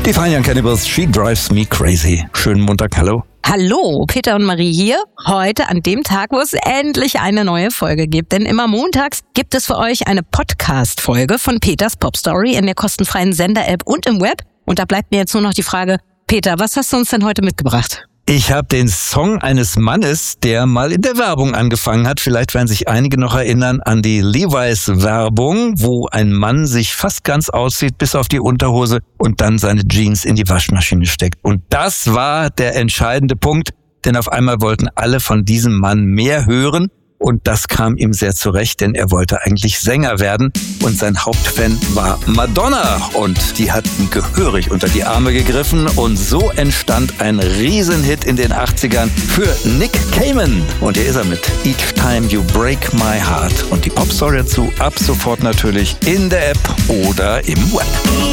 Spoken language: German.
Die Fine Young Cannibals, She Drives Me Crazy. Schönen Montag, hallo. Hallo, Peter und Marie hier. Heute an dem Tag, wo es endlich eine neue Folge gibt. Denn immer montags gibt es für euch eine Podcast-Folge von Peters Pop Story in der kostenfreien Sender-App und im Web. Und da bleibt mir jetzt nur noch die Frage, Peter, was hast du uns denn heute mitgebracht? Ich habe den Song eines Mannes, der mal in der Werbung angefangen hat. Vielleicht werden sich einige noch erinnern an die Levi's-Werbung, wo ein Mann sich fast ganz auszieht, bis auf die Unterhose und dann seine Jeans in die Waschmaschine steckt. Und das war der entscheidende Punkt, denn auf einmal wollten alle von diesem Mann mehr hören. Und das kam ihm sehr zurecht, denn er wollte eigentlich Sänger werden. Und sein Hauptfan war Madonna. Und die hat ihm gehörig unter die Arme gegriffen. Und so entstand ein Riesenhit in den 80ern für Nick Cayman. Und hier ist er mit Each Time You Break My Heart. Und die Popstory dazu ab sofort natürlich in der App oder im Web.